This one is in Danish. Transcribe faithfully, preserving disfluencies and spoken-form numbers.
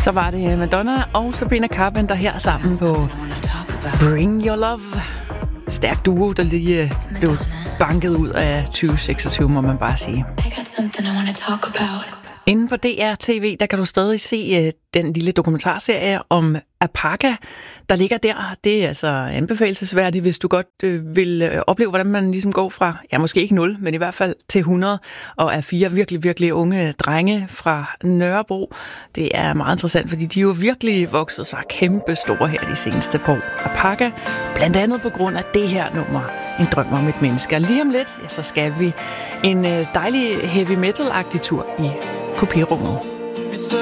Så var det Madonna og Sabrina Carpenter her sammen på Bring Your Love. Stærk duo, der lige blev banket ud af tyve seksogtyve, må man bare sige. Inden på D R T V, der kan du stadig se uh, den lille dokumentarserie om Apaka, der ligger der. Det er altså anbefalelsesværdigt, hvis du godt uh, vil uh, opleve, hvordan man ligesom går fra, ja måske ikke nul, men i hvert fald til hundrede, og er fire virkelig, virkelig unge drenge fra Nørrebro. Det er meget interessant, fordi de jo virkelig vokset sig kæmpe store her de seneste par år. Apaka, blandt andet på grund af det her nummer, En drøm om et menneske. Og lige om lidt, ja, så skal vi en uh, dejlig heavy metal-agtig tur i kopirummet.